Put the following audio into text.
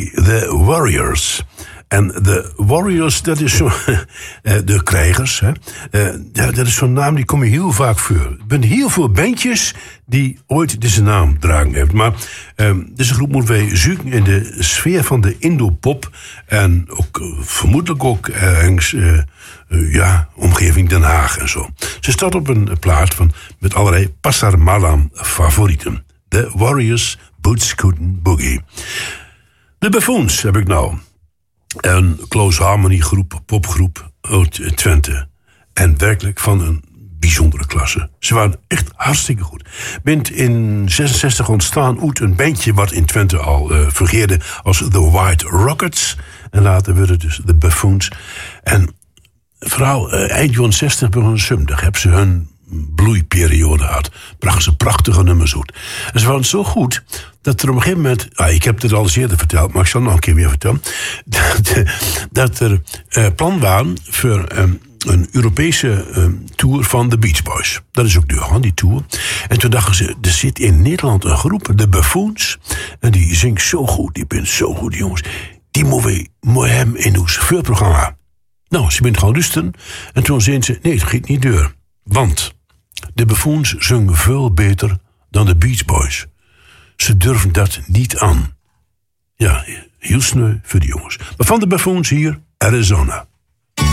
Boogie, The Warriors. En de Warriors, dat is zo... de krijgers, hè. Dat is zo'n naam, die kom je heel vaak voor. Er zijn heel veel bandjes die ooit deze naam dragen hebben. Maar deze groep moeten wij zoeken in de sfeer van de Indopop. En ook vermoedelijk ook ergens... omgeving Den Haag en zo. Ze staat op een plaat met allerlei Pasar Malam favorieten. The Warriors, Boots Scootin' Boogie. De Buffoons heb ik nou. Een close harmony groep, popgroep uit Twente. En werkelijk van een bijzondere klasse. Ze waren echt hartstikke goed. Bent in 66 ontstaan uit een bandje wat in Twente al fungeerde als The White Rockets. En later werden dus de Buffoons. En vooral eind jaren 60 begon 70 hebben ze hun bloeiperiode gehad. Brachten ze prachtige nummers uit. En ze waren zo goed dat er op een gegeven moment... ik heb het al eens eerder verteld, maar ik zal nog een keer weer vertellen. Dat er plan waren voor een Europese tour van de Beach Boys. Dat is ook duur, die tour. En toen dachten ze, er zit in Nederland een groep, de Buffoons. En die zingt zo goed, die bent zo goed, jongens. Die moeten we hem in ons voorprogramma. Nou, ze bent gaan rusten. En toen zeiden ze, nee, het gaat niet door. Want de Buffoons zingen veel beter dan de Beach Boys. Ze durven dat niet aan. Ja, heel sneu voor de jongens. Maar van de Buffoons hier, Arizona.